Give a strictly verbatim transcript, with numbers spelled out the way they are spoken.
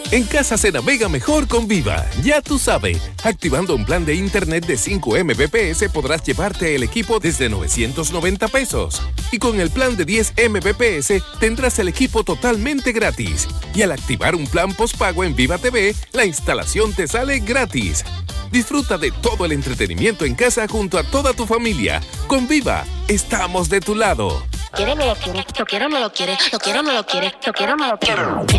En casa se navega mejor con Viva, ya tú sabes. Activando un plan de internet de cinco megabits por segundo podrás llevarte el equipo desde novecientos noventa pesos. Y con el plan de diez megabits por segundo tendrás el equipo totalmente gratis. Y al activar un plan postpago en Viva T V, la instalación te sale gratis. Disfruta de todo el entretenimiento en casa junto a toda tu familia. Con Viva, estamos de tu lado. Quiero, no lo quiere, lo quiero, no lo quiere, lo quiero, no lo quiere, lo quiero, no lo quiero.